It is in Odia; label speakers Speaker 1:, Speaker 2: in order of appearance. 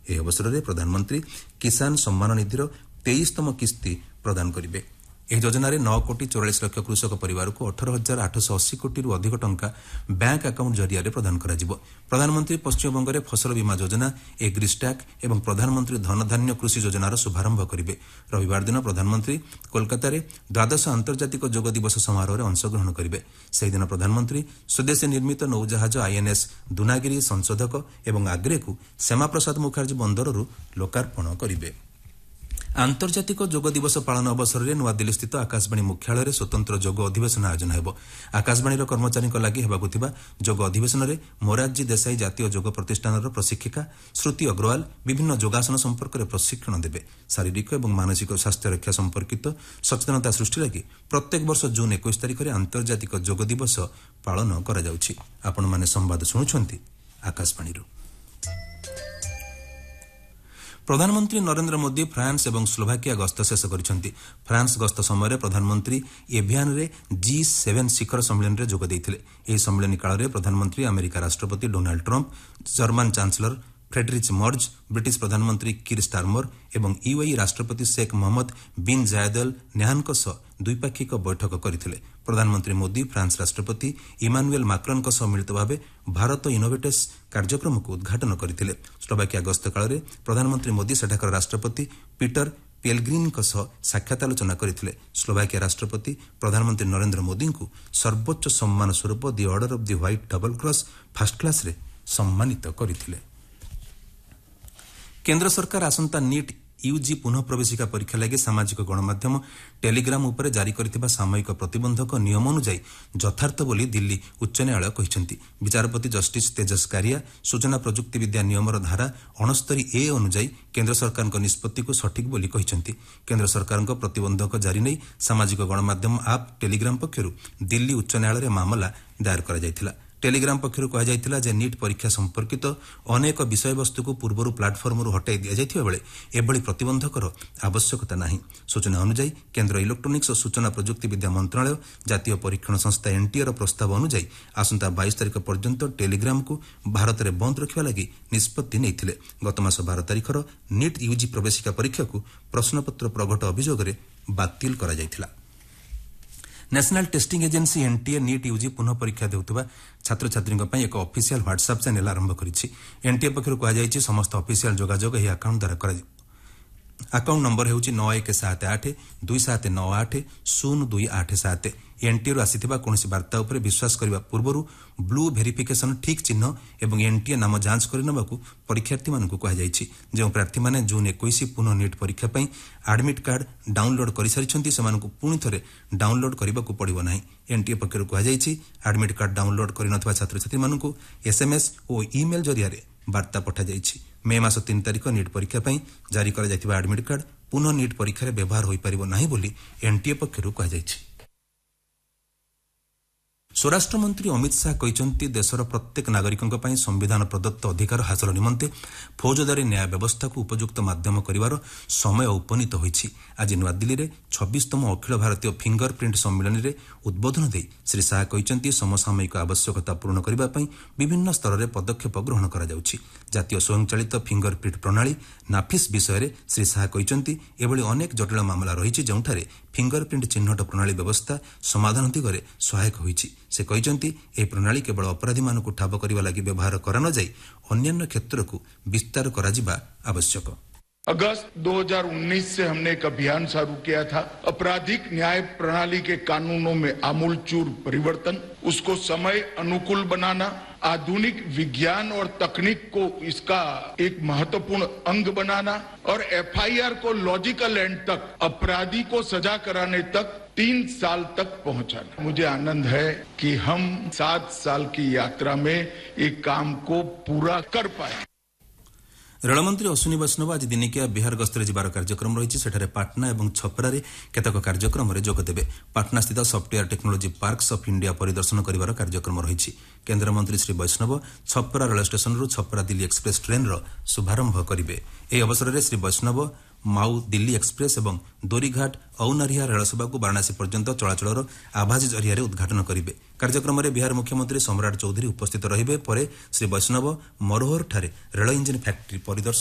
Speaker 1: ଏହି ଅବସରରେ ପ୍ରଧାନମନ୍ତ୍ରୀ କିଷାନ ସମ୍ମାନ ନିଧିର 23ତମ କିସ୍ତି ପ୍ରଦାନ କରିବେ। ଏହି ଯୋଜନାରେ 9 କୋଟି 44 ଲକ୍ଷ କୃଷକ ପରିବାରକୁ 18,880 କୋଟିରୁ ଅଧିକ ଟଙ୍କା ବ୍ୟାଙ୍କ ଆକାଉଣ୍ଟ ଜରିଆରେ ପ୍ରଦାନ କରାଯିବ। ପ୍ରଧାନମନ୍ତ୍ରୀ ପଶ୍ଚିମବଙ୍ଗରେ ଫସଲ ବୀମା ଯୋଜନା, ଏଗ୍ରିଷ୍ଟାକ୍ ଏବଂ ପ୍ରଧାନମନ୍ତ୍ରୀ ଧନଧାନ୍ୟ କୃଷି ଯୋଜନାର ଶୁଭାରମ୍ଭ କରିବେ। ରବିବାର ଦିନ ପ୍ରଧାନମନ୍ତ୍ରୀ କୋଲକାତାରେ ଦ୍ୱାଦଶ ଆନ୍ତର୍ଜାତିକ ଯୋଗ ଦିବସ ସମାରୋହରେ ଅଂଶଗ୍ରହଣ କରିବେ। ସେହିଦିନ ପ୍ରଧାନମନ୍ତ୍ରୀ ସ୍ୱଦେଶୀ ନିର୍ମିତ ନୌଜାହାଜ ଆଇଏନ୍ଏସ୍ ଦୁନାଗିରି ସଂଶୋଧକ ଏବଂ ଆଗ୍ରେକୁ ଶ୍ୟାମାପ୍ରସାଦ ମୁଖାର୍ଜୀ ବନ୍ଦରରୁ ଲୋକାର୍ପଣ କରିବେ। ଆନ୍ତର୍ଜାତିକ ଯୋଗ ଦିବସ ପାଳନ ଅବସରରେ ନୂଆଦିଲ୍ଲୀସ୍ଥିତ ଆକାଶବାଣୀ ମୁଖ୍ୟାଳୟରେ ସ୍ୱତନ୍ତ୍ର ଯୋଗ ଅଧିବେଶନ ଆୟୋଜନ ହେବ। ଆକାଶବାଣୀର କର୍ମଚାରୀଙ୍କ ଲାଗି ହେବାକୁ ଥିବା ଯୋଗ ଅଧିବେଶନରେ ମୋରାରଜୀ ଦେଶାଇ ଜାତୀୟ ଯୋଗ ପ୍ରତିଷ୍ଠାନର ପ୍ରଶିକ୍ଷିକା ଶ୍ରୁତି ଅଗ୍ରୱାଲ ବିଭିନ୍ନ ଯୋଗାସନ ସମ୍ପର୍କରେ ପ୍ରଶିକ୍ଷଣ ଦେବେ। ଶାରୀରିକ ଏବଂ ମାନସିକ ସ୍ୱାସ୍ଥ୍ୟ ରକ୍ଷା ସମ୍ପର୍କିତ ସଚେତନତା ସୃଷ୍ଟି ଲାଗି ପ୍ରତ୍ୟେକ ବର୍ଷ ଜୁନ୍ 21 ତାରିଖରେ ଆନ୍ତର୍ଜାତିକ ଯୋଗ ଦିବସ ପାଳନ କରାଯାଉଛି। ଆପଣମାନେ ସମ୍ବାଦ ଶୁଣୁଛନ୍ତି ଆକାଶବାଣୀରୁ। ପ୍ରଧାନମନ୍ତ୍ରୀ ନରେନ୍ଦ୍ର ମୋଦି ଫ୍ରାନ୍ସ ଏବଂ ସ୍ଲୋଭାକିଆ ଗସ୍ତ ଶେଷ କରିଛନ୍ତି। ଫ୍ରାନ୍ସ ଗସ୍ତ ସମୟରେ ପ୍ରଧାନମନ୍ତ୍ରୀ ଏଭିଆନରେ G7 ଶିଖର ସମ୍ମିଳନୀରେ ଯୋଗ ଦେଇଥିଲେ। ଏହି ସମ୍ମିଳନୀ କାଳରେ ପ୍ରଧାନମନ୍ତ୍ରୀ ଆମେରିକା ରାଷ୍ଟ୍ରପତି Donald Trump, German chancellor ଫ୍ରେଡରିଚ୍ merge, British ପ୍ରଧାନମନ୍ତ୍ରୀ କିର୍ ଷ୍ଟାରମର ଏବଂ ୟୁଏଇ ରାଷ୍ଟ୍ରପତି Sheikh Mohammed bin Zayed Al ନାହ୍ୟାନ୍ଙ୍କ ସହ ଦ୍ୱିପାକ୍ଷିକ ବୈଠକ କରିଥିଲେ। ପ୍ରଧାନମନ୍ତ୍ରୀ ମୋଦି ଫ୍ରାନ୍ସ ରାଷ୍ଟ୍ରପତି ଇମାନୁଏଲ୍ ମାକ୍ରନ୍ଙ୍କ ସହ ମିଳିତ ଭାବେ ଭାରତ ଇନୋଭେଟସ୍ କାର୍ଯ୍ୟକ୍ରମକୁ ଉଦ୍ଘାଟନ କରିଥିଲେ। ସ୍ଲୋଭାକିଆ ଗସ୍ତ କାଳରେ ପ୍ରଧାନମନ୍ତ୍ରୀ ମୋଦି ସେଠାକାର ରାଷ୍ଟ୍ରପତି ପିଟର ପେଲଗ୍ରିନ୍ଙ୍କ ସହ ସାକ୍ଷାତ ଆଲୋଚନା କରିଥିଲେ। ସ୍ଲୋଭାକିଆ ରାଷ୍ଟ୍ରପତି ପ୍ରଧାନମନ୍ତ୍ରୀ ନରେନ୍ଦ୍ର ମୋଦିଙ୍କୁ ସର୍ବୋଚ୍ଚ ସମ୍ମାନ ସ୍ୱରୂପ the order of the white double cross first କ୍ଲାସରେ ସମ୍ମାନିତ କରିଥିଲେ। କେନ୍ଦ୍ର ସରକାର ଆସନ୍ତା ନିଟ୍ ୟୁଜି ପୁନଃ ପ୍ରବେଶିକା ପରୀକ୍ଷା ଲାଗି ସାମାଜିକ ଗଣମାଧ୍ୟମ ଟେଲିଗ୍ରାମ ଉପରେ ଜାରି କରିଥିବା ସାମୟିକ ପ୍ରତିବନ୍ଧକ ନିୟମ ଅନୁଯାୟୀ ଯଥାର୍ଥ ବୋଲି ଦିଲ୍ଲୀ ଉଚ୍ଚ ନ୍ୟାୟାଳୟ କହିଛନ୍ତି। ବିଚାରପତି ଜଷ୍ଟିସ୍ ତେଜସ୍ କାରିଆ ସୂଚନା ପ୍ରଯୁକ୍ତି ବିଦ୍ୟା ନିୟମର ଧାରା 69A ଅନୁଯାୟୀ କେନ୍ଦ୍ର ସରକାରଙ୍କ ନିଷ୍ପତ୍ତିକୁ ସଠିକ୍ ବୋଲି କହିଛନ୍ତି। କେନ୍ଦ୍ର ସରକାରଙ୍କ ପ୍ରତିବନ୍ଧକ ଜାରି ନେଇ ସାମାଜିକ ଗଣମାଧ୍ୟମ ଆପ୍ ଟେଲିଗ୍ରାମ ପକ୍ଷରୁ ଦିଲ୍ଲୀ ଉଚ୍ଚ ନ୍ୟାୟାଳୟରେ ମାମଲା ଦାୟର କରାଯାଇଥିଲା। ଟେଲିଗ୍ରାମ ପକ୍ଷରୁ କୁହାଯାଇଥିଲା ଯେ ନିଟ୍ ପରୀକ୍ଷା ସମ୍ପର୍କିତ ଅନେକ ବିଷୟବସ୍ତୁକୁ ପୂର୍ବରୁ ପ୍ଲାଟଫର୍ମରୁ ହଟାଇ ଦିଆଯାଇଥିବା ବେଳେ ଏଭଳି ପ୍ରତିବନ୍ଧକର ଆବଶ୍ୟକତା ନାହିଁ। ସୂଚନା ଅନୁଯାୟୀ କେନ୍ଦ୍ର ଇଲେକ୍ଟ୍ରୋନିକ୍ସ ଓ ସୂଚନା ପ୍ରଯୁକ୍ତି ବିଦ୍ୟା ମନ୍ତ୍ରଣାଳୟ ଜାତୀୟ ପରୀକ୍ଷଣ ସଂସ୍ଥା NTAର ପ୍ରସ୍ତାବ ଅନୁଯାୟୀ ଆସନ୍ତା 22 ତାରିଖ ପର୍ଯ୍ୟନ୍ତ ଟେଲିଗ୍ରାମକୁ ଭାରତରେ ବନ୍ଦ ରଖିବା ଲାଗି ନିଷ୍ପତ୍ତି ନେଇଥିଲେ। ଗତ ମାସ 12 ତାରିଖର ନିଟ୍ ୟୁଜି ପ୍ରବେଶିକା ପରୀକ୍ଷାକୁ ପ୍ରଶ୍ନପତ୍ର ପ୍ରଘଟ ଅଭିଯୋଗରେ ବାତିଲ କରାଯାଇଥିଲା। National testing agency NTA NEET UG ପୁନଃ ପରୀକ୍ଷା ଦେଉଥିବା ଛାତ୍ରଛାତ୍ରୀଙ୍କ ପାଇଁ ଏକ ଅଫିସିଆଲ ହ୍ୱାଟ୍ସଆପ୍ ଚ୍ୟାନେଲ ଆରମ୍ଭ କରିଛି। NTA ପକ୍ଷରୁ କୁହାଯାଇଛି ସମସ୍ତ ଅଫିସିଆଲ ଯୋଗାଯୋଗ ଏହି ଆକାଉଣ୍ଟ ଦ୍ୱାରା କରାଯିବ। ଆକାଉଣ୍ଟ ନମ୍ବର ହେଉଛି 917827980287। NTAରୁ ଆସିଥିବା କୌଣସି ବାର୍ତ୍ତା ଉପରେ ବିଶ୍ୱାସ କରିବା ପୂର୍ବରୁ ବ୍ଲୁ ଭେରିଫିକେସନ୍ ଠିକ୍ ଚିହ୍ନ ଏବଂ NTA ନାମ ଯାଞ୍ଚ କରିନେବାକୁ ପରୀକ୍ଷାର୍ଥୀମାନଙ୍କୁ କୁହାଯାଇଛି। ଯେଉଁ ପ୍ରାର୍ଥୀମାନେ ଜୁନ୍ 21 ପୁନଃ ନିଟ୍ ପରୀକ୍ଷା ପାଇଁ ଆଡମିଟ୍ କାର୍ଡ ଡାଉନଲୋଡ୍ କରିସାରିଛନ୍ତି ସେମାନଙ୍କୁ ପୁଣି ଥରେ ଡାଉନଲୋଡ୍ କରିବାକୁ ପଡ଼ିବ ନାହିଁ। NTA ପକ୍ଷରୁ କୁହାଯାଇଛି ଆଡମିଟ୍ କାର୍ଡ ଡାଉନଲୋଡ୍ କରିନଥିବା ଛାତ୍ରଛାତ୍ରୀମାନଙ୍କୁ SMS ଓ ଇମେଲ୍ ଜରିଆରେ ବାର୍ତ୍ତା ପଠାଯାଇଛି। ମେ ମାସ 3 ତାରିଖ ନିଟ୍ ପରୀକ୍ଷା ପାଇଁ ଜାରି କରାଯାଇଥିବା ଆଡମିଟ୍ କାର୍ଡ ପୁନଃ ନିଟ୍ ପରୀକ୍ଷାରେ ବ୍ୟବହାର ହୋଇପାରିବ ନାହିଁ ବୋଲି NTA ପକ୍ଷରୁ କୁହାଯାଇଛି। ସ୍ୱରାଷ୍ଟ୍ରମନ୍ତ୍ରୀ ଅମିତ ଶାହା କହିଛନ୍ତି ଦେଶର ପ୍ରତ୍ୟେକ ନାଗରିକଙ୍କ ପାଇଁ ସମ୍ବିଧାନ ପ୍ରଦତ୍ତ ଅଧିକାର ହାସଲ ନିମନ୍ତେ ଫୌଜଦାରୀ ନ୍ୟାୟ ବ୍ୟବସ୍ଥାକୁ ଉପଯୁକ୍ତ ମାଧ୍ୟମ କରିବାର ସମୟ ଉପନୀତ ହୋଇଛି। ଆଜି ନୂଆଦିଲ୍ଲୀରେ 26ତମ ଅଖିଳ ଭାରତୀୟ ଫିଙ୍ଗର ପ୍ରିଣ୍ଟ ସମ୍ମିଳନୀରେ ଉଦ୍ବୋଧନ ଦେଇ ଶ୍ରୀ ଶାହା କହିଛନ୍ତି ସମସାମୟିକ ଆବଶ୍ୟକତା ପୂରଣ କରିବା ପାଇଁ ବିଭିନ୍ନ ସ୍ତରରେ ପଦକ୍ଷେପ ଗ୍ରହଣ କରାଯାଉଛି। ଜାତୀୟ ସ୍ୱୟଂଚାଳିତ ଫିଙ୍ଗର ପ୍ରିଣ୍ଟ ପ୍ରଣାଳୀ ନାଫିସ୍ ବିଷୟରେ ଶ୍ରୀ ଶାହା କହିଛନ୍ତି ଏଭଳି ଅନେକ ଜଟିଳ ମାମଲା ରହିଛି ଯେଉଁଠାରେ ଫିଙ୍ଗର ପ୍ରିଣ୍ଟ ଚିହ୍ନଟ ପ୍ରଣାଳୀ ବ୍ୟବସ୍ଥା ସମାଧାନ ଦିଗରେ ସହାୟକ ହୋଇଛି। ସେ କହିଛନ୍ତି ଏହି ପ୍ରଣାଳୀ କେବଳ ଅପରାଧୀମାନଙ୍କୁ ଠାବ କରିବା ଲାଗି ବ୍ୟବହାର କରାନଯାଇ ଅନ୍ୟାନ୍ୟ କ୍ଷେତ୍ରକୁ ବିସ୍ତାର କରାଯିବା ଆବଶ୍ୟକ।
Speaker 2: अगस्त 2019 से हमने एक अभियान शुरू किया था, आपराधिक न्याय प्रणाली के कानूनों में आमूलचूल परिवर्तन, उसको समय अनुकूल बनाना, आधुनिक विज्ञान और तकनीक को इसका एक महत्वपूर्ण अंग बनाना और FIR को लॉजिकल एंड तक, अपराधी को सजा कराने तक 3 साल तक पहुंचाना। मुझे आनंद है कि हम 7 साल की यात्रा में एक काम को पूरा कर पाए।
Speaker 1: ରେଳମନ୍ତ୍ରୀ ଅଶ୍ୱିନୀ ବୈଷ୍ଣବ ଆଜି ଦିନିକିଆ ବିହାର ଗସ୍ତରେ ଯିବାର କାର୍ଯ୍ୟକ୍ରମ ରହିଛି। ସେଠାରେ ପାଟନା ଏବଂ ଛପରାରେ କେତେକ କାର୍ଯ୍ୟକ୍ରମରେ ଯୋଗଦେବେ। ପାଟନାସ୍ଥିତ software technology parks of India ପରିଦର୍ଶନ କରିବାର କାର୍ଯ୍ୟକ୍ରମ ରହିଛି। କେନ୍ଦ୍ରମନ୍ତ୍ରୀ ଶ୍ରୀ ବୈଷ୍ଣବ ଛପରା ରେଳ ଷ୍ଟେସନରୁ ଛପରା ଦିଲ୍ଲୀ ଏକ୍ସପ୍ରେସ୍ ଟ୍ରେନ୍ର ଶୁଭାରମ୍ଭ କରିବେ। ଏହି ଅବସରରେ ଶ୍ରୀ ବୈଷ୍ଣବ ମାଉ ଦିଲ୍ଲୀ ଏକ୍ସପ୍ରେସ୍ ଏବଂ ଦୋରିଘାଟ ଔନାରିହା ରେଳସେବାକୁ ବାରାଣାସୀ ପର୍ଯ୍ୟନ୍ତ ଚଳାଚଳର ଆଭାସୀ ଜରିଆରେ ଉଦ୍ଘାଟନ କରିବେ। କାର୍ଯ୍ୟକ୍ରମରେ ବିହାର ମୁଖ୍ୟମନ୍ତ୍ରୀ ସମ୍ରାଟ ଚୌଧୁରୀ ଉପସ୍ଥିତ ରହିବେ। ପରେ ଶ୍ରୀ ବୈଷ୍ଣବ ମରୋହରଠାରେ ରେଳ ଇଞ୍ଜିନ୍ ଫ୍ୟାକ୍ଟ୍ରି ପରିଦର୍ଶନ